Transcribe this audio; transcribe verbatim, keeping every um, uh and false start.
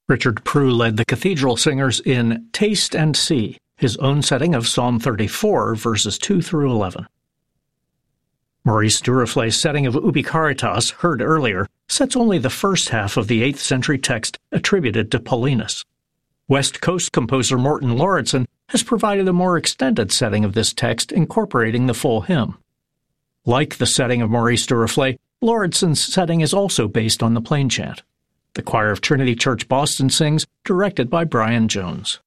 Richard Prue led the cathedral singers in Taste and See, his own setting of Psalm thirty-four, verses two through eleven. Maurice Duruflé's setting of Ubi Caritas, heard earlier, sets only the first half of the eighth century text attributed to Paulinus. West Coast composer Morton Lauridsen has provided a more extended setting of this text incorporating the full hymn. Like the setting of Maurice Duruflé, Lauridsen's setting is also based on the plain chant. The choir of Trinity Church Boston sings, directed by Brian Jones.